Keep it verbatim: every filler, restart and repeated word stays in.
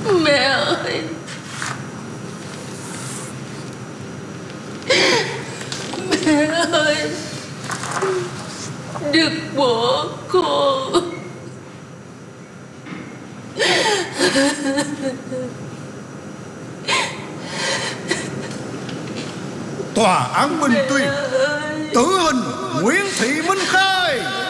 Mẹ ơi, mẹ ơi, đừng bỏ con. Tòa án Minh Tuyên, tử hình Nguyễn Thị Minh Khai.